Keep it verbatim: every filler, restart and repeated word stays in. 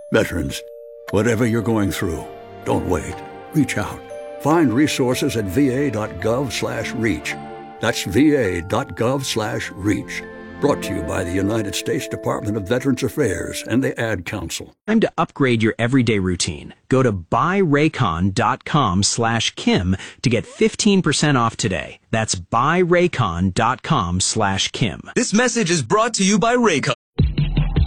Veterans, whatever you're going through, don't wait. Reach out. Find resources at va.gov slash reach. That's va.gov slash reach. Brought to you by the United States Department of Veterans Affairs and the Ad Council. Time to upgrade your everyday routine. Go to buyraycon.com slash Kim to get fifteen percent off today. That's buyraycon.com slash Kim. This message is brought to you by Raycon.